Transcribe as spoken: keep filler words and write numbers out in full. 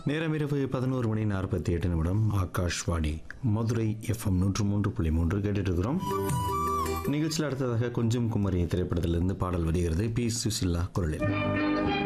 நேரம் இரவு பதினோரு மணி நாற்பத்தி எட்டு நிமிடம். ஆகாஷ்வாணி மதுரை எஃப்எம் நூற்று மூன்று புள்ளி மூன்று கேட்டுட்டு இருக்கிறோம். நிகழ்ச்சியில் அடுத்ததாக கொஞ்சம் குமரி திரைப்படத்திலிருந்து பாடல் வருகிறது. பி சுசிலா குரலில்.